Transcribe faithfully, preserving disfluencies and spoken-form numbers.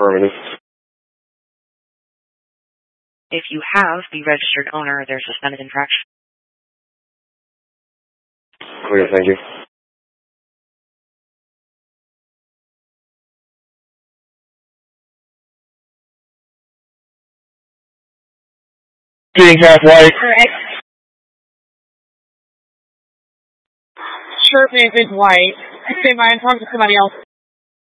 Affirmative. If you have the registered owner, there's suspended infraction. Clear, thank you. Being half white. Correct. Shirt is white. I say mine, talk to somebody else.